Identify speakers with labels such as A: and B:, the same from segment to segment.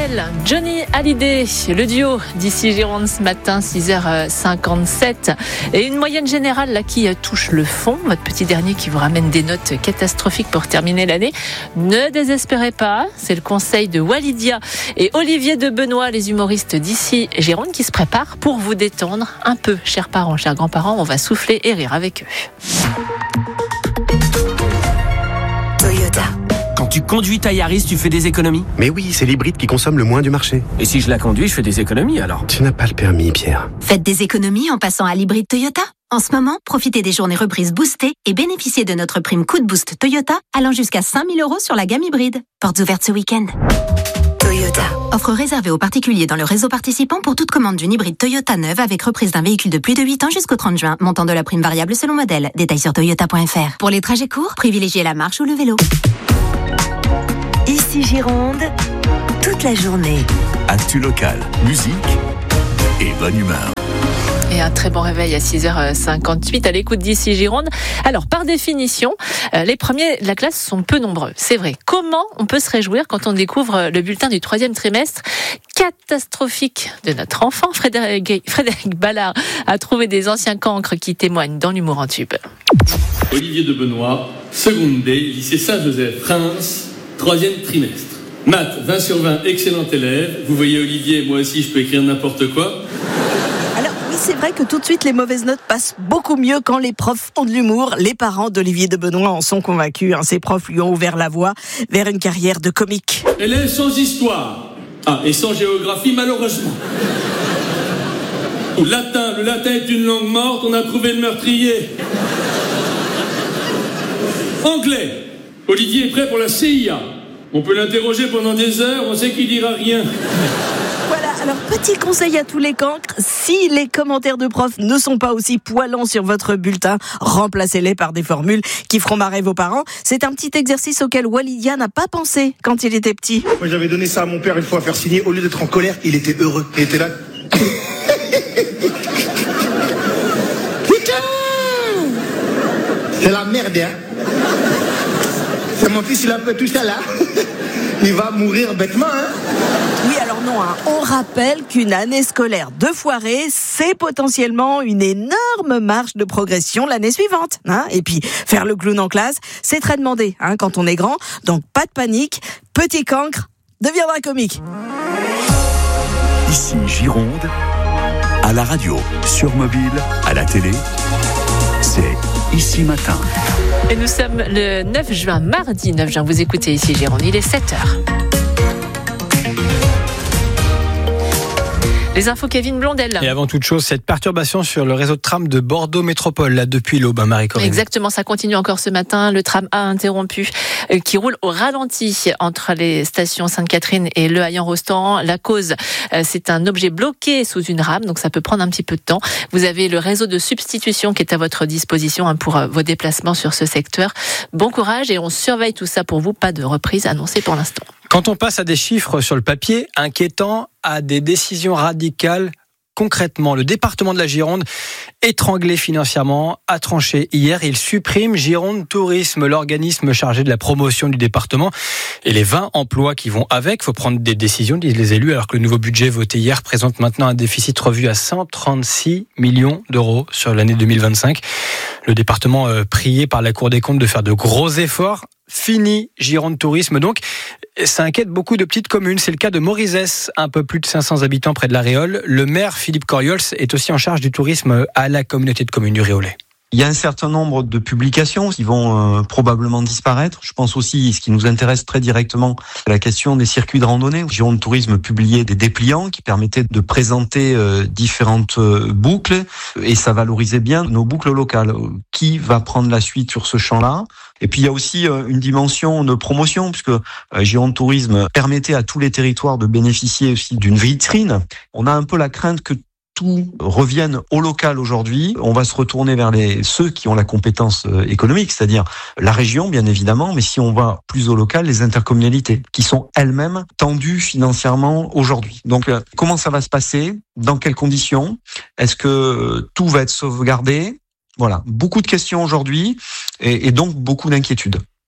A: Blondel, Johnny Hallyday, le duo d'ici Gironde ce matin, 6h57. Et une moyenne générale là qui touche le fond. Votre petit dernier qui vous ramène des notes catastrophiques pour terminer l'année. Ne désespérez pas, c'est le conseil de Walidia et Olivier de Benoît, les humoristes d'ici Gironde, qui se préparent pour vous détendre un peu. Chers parents, chers grands-parents, on va souffler et rire avec eux.
B: Toyota.
C: Quand tu conduis ta Yaris, tu fais des économies?
D: Mais oui, c'est l'hybride qui consomme le moins du marché.
C: Et si je la conduis, je fais des économies alors?
D: Tu n'as pas le permis, Pierre.
B: Faites des économies en passant à l'hybride Toyota. En ce moment, profitez des journées reprises boostées et bénéficiez de notre prime coup de boost Toyota allant jusqu'à 5 000 € sur la gamme hybride. Portes ouvertes ce week-end. Toyota. Offre réservée aux particuliers dans le réseau participant pour toute commande d'une hybride Toyota neuve avec reprise d'un véhicule de plus de 8 ans jusqu'au 30 juin. Montant de la prime variable selon modèle. Détails sur toyota.fr. Pour les trajets courts, privilégiez la marche ou le vélo.
E: Ici Gironde, toute la journée.
F: Actu local, musique et bonne humeur.
A: Et un très bon réveil à 6h58 à l'écoute d'ici Gironde. Alors, par définition, les premiers de la classe sont peu nombreux. C'est vrai. Comment on peut se réjouir quand on découvre le bulletin du 3e trimestre catastrophique de notre enfant? Frédéric Ballard a trouvé des anciens cancres qui témoignent dans l'humour en tube.
G: Olivier de Benoît, seconde D, lycée Saint-Joseph, Reims, 3e trimestre. Maths, 20 sur 20, excellent élève. Vous voyez Olivier, moi aussi je peux écrire n'importe quoi.
H: C'est vrai que tout de suite les mauvaises notes passent beaucoup mieux quand les profs ont de l'humour. Les parents d'Olivier de Benoît en sont convaincus. Ces profs lui ont ouvert la voie vers une carrière de comique.
G: Élève sans histoire. Et sans géographie malheureusement. Latin, le latin est une langue morte, on a trouvé le meurtrier. Anglais, Olivier est prêt pour la CIA. On peut l'interroger pendant des heures, on sait qu'il dira rien.
H: Voilà, alors petit conseil à tous les cancres, si les commentaires de profs ne sont pas aussi poilants sur votre bulletin, remplacez-les par des formules qui feront marrer vos parents. C'est un petit exercice auquel Walidia n'a pas pensé quand il était petit.
I: Moi j'avais donné ça à mon père une fois à faire signer, au lieu d'être en colère, il était heureux. Il était là. Putain! C'est la merde, hein? C'est mon fils, il a fait tout ça là. Il va mourir bêtement, hein?
H: Oui, alors non, on rappelle qu'une année scolaire de foirée, c'est potentiellement une énorme marge de progression l'année suivante. Et puis, faire le clown en classe, c'est très demandé quand on est grand. Donc, pas de panique, petit cancre deviendra comique.
F: Ici Gironde, à la radio, sur mobile, à la télé, c'est Ici Matin.
A: Et nous sommes le 9 juin, mardi 9 juin. Vous écoutez Ici Gironde, il est 7h. Les infos Kevin Blondel.
J: Et avant toute chose, cette perturbation sur le réseau de tram de Bordeaux Métropole, là depuis l'aube, Marie-Corinne.
A: Exactement, ça continue encore ce matin. Le tram A interrompu qui roule au ralenti entre les stations Sainte-Catherine et Le Haillan-Rostand. La cause, c'est un objet bloqué sous une rame, donc ça peut prendre un petit peu de temps. Vous avez le réseau de substitution qui est à votre disposition pour vos déplacements sur ce secteur. Bon courage et on surveille tout ça pour vous. Pas de reprise annoncée pour l'instant.
J: Quand on passe à des chiffres sur le papier inquiétants, à des décisions radicales, concrètement, le département de la Gironde, étranglé financièrement, a tranché hier. Il supprime Gironde Tourisme, l'organisme chargé de la promotion du département, et les 20 emplois qui vont avec. Il faut prendre des décisions, disent les élus, alors que le nouveau budget voté hier présente maintenant un déficit revu à 136 millions d'euros sur l'année 2025. Le département prié par la Cour des comptes de faire de gros efforts. Fini Gironde Tourisme donc. Ça inquiète beaucoup de petites communes. C'est le cas de Morizès, un peu plus de 500 habitants près de la Réole. Le maire Philippe Coriols est aussi en charge du tourisme à la communauté de communes du Réolais.
K: Il y a un certain nombre de publications qui vont probablement disparaître. Je pense aussi, ce qui nous intéresse très directement, c'est la question des circuits de randonnée. Gironde Tourisme publiait des dépliants qui permettaient de présenter différentes boucles et ça valorisait bien nos boucles locales. Qui va prendre la suite sur ce champ-là ? Et puis il y a aussi une dimension de promotion, puisque Gironde Tourisme permettait à tous les territoires de bénéficier aussi d'une vitrine. On a un peu la crainte que tout revienne au local aujourd'hui. On va se retourner vers ceux qui ont la compétence économique, c'est-à-dire la région, bien évidemment, mais si on va plus au local, les intercommunalités, qui sont elles-mêmes tendues financièrement aujourd'hui. Donc, comment ça va se passer ? Dans quelles conditions ? Est-ce que tout va être sauvegardé ? Voilà, beaucoup de questions aujourd'hui et donc beaucoup d'inquiétudes.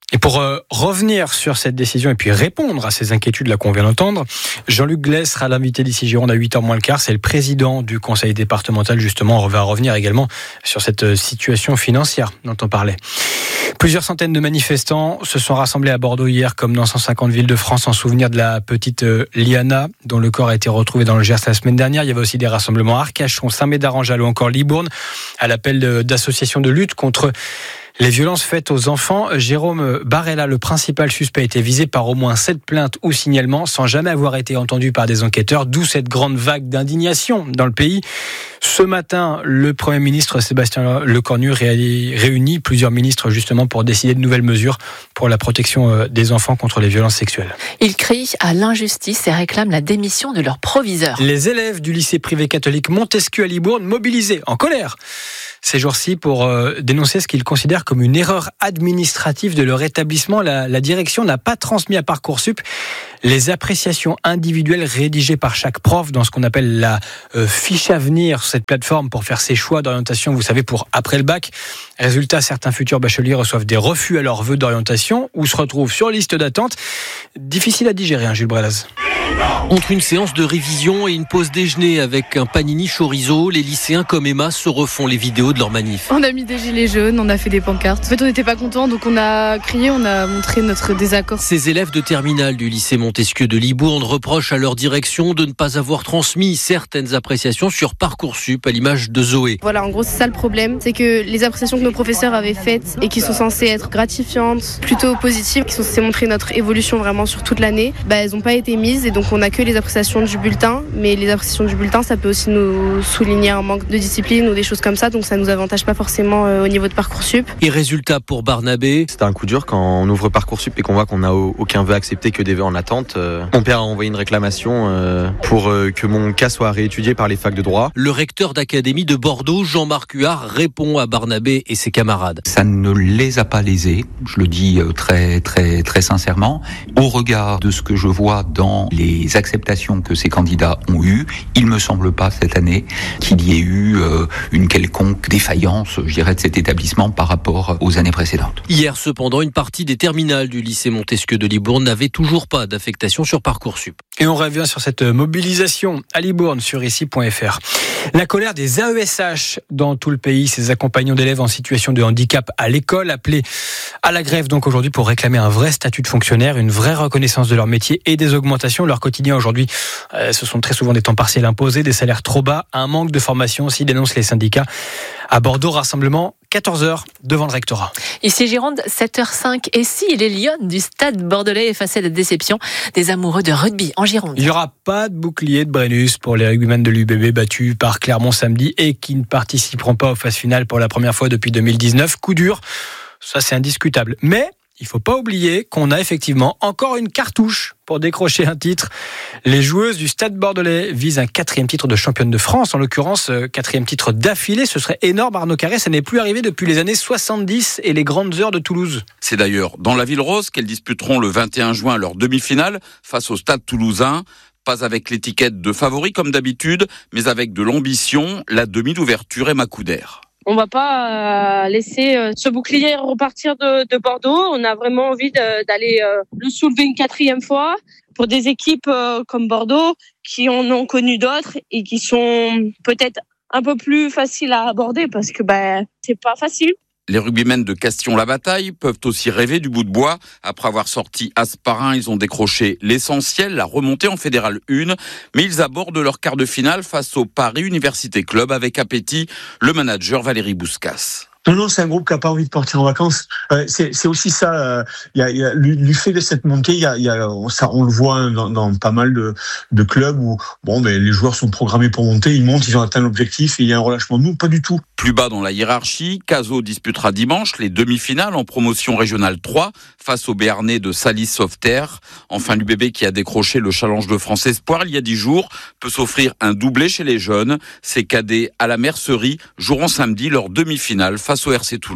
J: Et pour revenir sur cette décision et puis répondre à ces inquiétudes là qu'on vient d'entendre, Jean-Luc Glès sera l'invité d'ici Gironde à 8h moins le quart. C'est le président du conseil départemental justement. On va revenir également sur cette situation financière dont on parlait. Plusieurs centaines de manifestants se sont rassemblés à Bordeaux hier, comme dans 150 villes de France, en souvenir de la petite Liana, dont le corps a été retrouvé dans le Gers la semaine dernière. Il y avait aussi des rassemblements à Arcachon, Saint-Médard-en-Jalles ou encore Libourne, à l'appel d'associations de lutte contre les violences faites aux enfants. Jérôme Barella, le principal suspect, a été visé par au moins 7 plaintes ou signalements sans jamais avoir été entendu par des enquêteurs, d'où cette grande vague d'indignation dans le pays. Ce matin, le Premier ministre Sébastien Lecornu réunit plusieurs ministres justement pour décider de nouvelles mesures pour la protection des enfants contre les violences sexuelles.
A: Ils crient à l'injustice et réclament la démission de leur proviseur.
J: Les élèves du lycée privé catholique Montesquieu à Libourne mobilisés en colère ces jours-ci pour dénoncer ce qu'ils considèrent comme une erreur administrative de leur établissement. La direction n'a pas transmis à Parcoursup les appréciations individuelles rédigées par chaque prof dans ce qu'on appelle la fiche à venir, cette plateforme pour faire ses choix d'orientation, vous savez, pour après le bac. Résultat, certains futurs bacheliers reçoivent des refus à leurs vœux d'orientation ou se retrouvent sur liste d'attente. Difficile à digérer, Jules Brelaz.
L: Entre une séance de révision et une pause déjeuner avec un panini chorizo, les lycéens comme Emma se refont les vidéos de leur manif.
M: On a mis des gilets jaunes, on a fait des pancartes. En fait, on n'était pas contents, donc on a crié, on a montré notre désaccord.
L: Ces élèves de terminale du lycée Montesquieu de Libourne reprochent à leur direction de ne pas avoir transmis certaines appréciations sur Parcoursup, à l'image de Zoé.
M: Voilà, en gros, c'est ça le problème. C'est que les appréciations que nos professeurs avaient faites et qui sont censées être gratifiantes, plutôt positives, qui sont censées montrer notre évolution vraiment sur toute l'année, elles n'ont pas été mises et donc on n'a que les appréciations du bulletin. Mais les appréciations du bulletin, ça peut aussi nous souligner un manque de discipline ou des choses comme ça, donc ça nous avantage pas forcément au niveau de Parcoursup.
L: Et résultat pour Barnabé.
N: C'était un coup dur quand on ouvre Parcoursup et qu'on voit qu'on n'a aucun vœu accepté, que des vœux en attente. Mon père a envoyé une réclamation pour que mon cas soit réétudié par les facs de droit.
L: Le recteur d'académie de Bordeaux, Jean-Marc Huard, répond à Barnabé et ses camarades.
O: Ça ne les a pas lésés, je le dis très très très sincèrement. Au regard de ce que je vois dans les acceptations que ces candidats ont eues, il me semble pas cette année qu'il y ait eu une quelconque défaillance, je dirais, de cet établissement par rapport aux années précédentes.
L: Hier, cependant, une partie des terminales du lycée Montesquieu de Libourne n'avait toujours pas d'affectation sur Parcoursup.
J: Et on revient sur cette mobilisation à Libourne sur ici.fr. La colère des AESH dans tout le pays, ces accompagnants d'élèves en situation de handicap à l'école, appelés à la grève donc aujourd'hui pour réclamer un vrai statut de fonctionnaire, une vraie reconnaissance de leur métier et des augmentations. Leur quotidien aujourd'hui, ce sont très souvent des temps partiels imposés, des salaires trop bas, un manque de formation aussi, dénoncent les syndicats. À Bordeaux, rassemblement 14h devant le rectorat.
A: Ici Gironde, 7h05. Et si les Lionnes du Stade Bordelais effaçaient la déception des amoureux de rugby en Gironde?
J: Il n'y aura pas de bouclier de Brennus pour les rugbymen de l'UBB battus par Clermont samedi et qui ne participeront pas aux phases finales pour la première fois depuis 2019. Coup dur, ça c'est indiscutable. Mais il ne faut pas oublier qu'on a effectivement encore une cartouche pour décrocher un titre. Les joueuses du Stade Bordelais visent un 4e titre de championne de France, en l'occurrence 4e titre d'affilée. Ce serait énorme, Arnaud Carré, ça n'est plus arrivé depuis les années 70 et les grandes heures de Toulouse.
P: C'est d'ailleurs dans la Ville Rose qu'elles disputeront le 21 juin leur demi-finale face au Stade Toulousain. Pas avec l'étiquette de favori comme d'habitude, mais avec de l'ambition. La demi d'ouverture est Macoudère.
Q: On va pas laisser ce bouclier repartir de Bordeaux. On a vraiment envie d'aller le soulever une 4e fois pour des équipes comme Bordeaux qui en ont connu d'autres et qui sont peut-être un peu plus faciles à aborder parce que c'est pas facile.
P: Les rugbymen de Castillon-la-Bataille peuvent aussi rêver du bout de bois. Après avoir sorti Asparin, ils ont décroché l'essentiel, la remontée en Fédéral 1. Mais ils abordent leur quart de finale face au Paris Université Club avec appétit le manager Valérie Bouscas.
R: Non, c'est un groupe qui n'a pas envie de partir en vacances. C'est aussi ça. Il y a du fait de cette montée, on le voit dans pas mal de clubs où les joueurs sont programmés pour monter, ils montent, ils ont atteint l'objectif et il y a un relâchement. Nous, pas du tout.
P: Plus bas dans la hiérarchie, Cazaux disputera dimanche les demi-finales en promotion régionale 3 face au Béarnais de Salis Sauveterre. Enfin, l'UBB qui a décroché le Challenge de France Espoir il y a 10 jours peut s'offrir un doublé chez les jeunes. Ces cadets à la Mercerie joueront samedi leur demi-finale face au RC Toulon.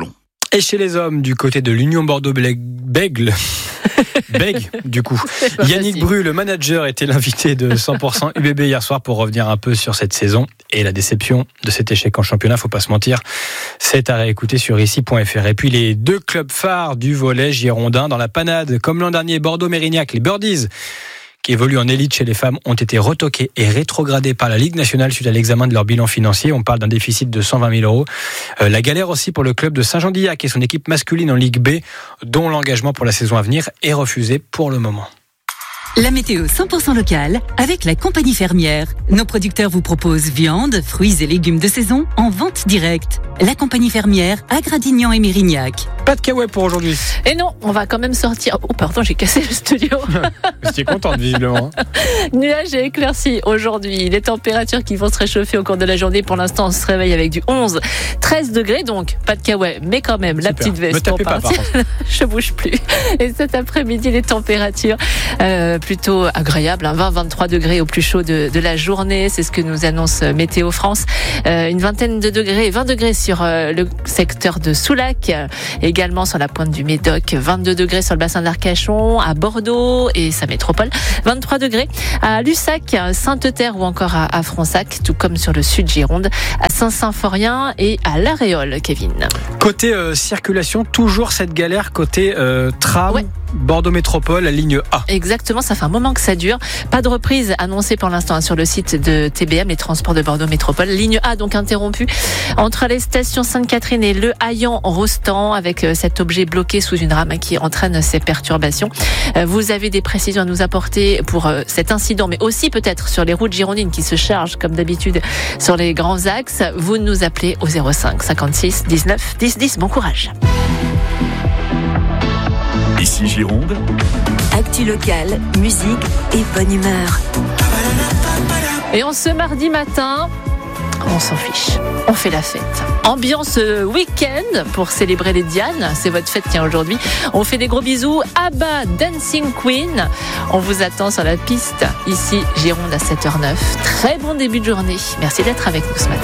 J: Et chez les hommes, du côté de l'Union Bordeaux-Bègles, du coup. Yannick Bru, le manager, était l'invité de 100% UBB hier soir pour revenir un peu sur cette saison et la déception de cet échec en championnat, faut pas se mentir. C'est à réécouter sur ici.fr. Et puis les deux clubs phares du volley girondin dans la panade, comme l'an dernier, Bordeaux-Mérignac, les Birdies, qui évoluent en élite chez les femmes, ont été retoqués et rétrogradés par la Ligue nationale suite à l'examen de leur bilan financier. On parle d'un déficit de 120 000 euros. La galère aussi pour le club de Saint-Jean-d'Illac et son équipe masculine en Ligue B, dont l'engagement pour la saison à venir est refusé pour le moment.
S: La météo 100% locale avec la compagnie fermière. Nos producteurs vous proposent viande, fruits et légumes de saison en vente directe. La compagnie fermière à Gradignan et Mérignac.
J: Pas de kawaii pour aujourd'hui.
A: Et non, on va quand même sortir. Oh pardon, j'ai cassé le studio.
J: J'étais contente visiblement.
A: Nuages et éclaircies aujourd'hui. Les températures qui vont se réchauffer au cours de la journée. Pour l'instant, on se réveille avec du 11, 13 degrés. Donc pas de kawaii, mais quand même la petite veste pour partir. Je bouge plus. Et cet après-midi, les températures plutôt agréables, 20-23 degrés au plus chaud de la journée. C'est ce que nous annonce Météo France. Une vingtaine de degrés, 20 degrés sur le secteur de Soulac, également sur la pointe du Médoc, 22 degrés sur le bassin d'Arcachon, à Bordeaux et sa métropole, 23 degrés à Lussac, Sainte-Terre ou encore à Fronsac, tout comme sur le sud Gironde, à Saint-Symphorien et à l'Aréole, Kevin.
J: Côté circulation, toujours cette galère côté tram. Ouais. Bordeaux Métropole, la ligne A.
A: Exactement, ça fait un moment que ça dure. Pas de reprise annoncée pour l'instant sur le site de TBM, les transports de Bordeaux Métropole. Ligne A donc interrompue entre les stations Sainte-Catherine et Le Haillan-Rostand, avec cet objet bloqué sous une rame qui entraîne ces perturbations. Vous avez des précisions à nous apporter pour cet incident, mais aussi peut-être sur les routes girondines qui se chargent comme d'habitude sur les grands axes. Vous nous appelez au 05 56 19 10 10. Bon courage.
F: Ici Gironde.
E: Actu locale, musique et bonne humeur.
A: Et en ce mardi matin, on s'en fiche. On fait la fête. Ambiance week-end pour célébrer les Dianes. C'est votre fête, tiens, aujourd'hui. On fait des gros bisous. Abba, Dancing Queen. On vous attend sur la piste. Ici, Gironde à 7h09. Très bon début de journée. Merci d'être avec nous ce matin.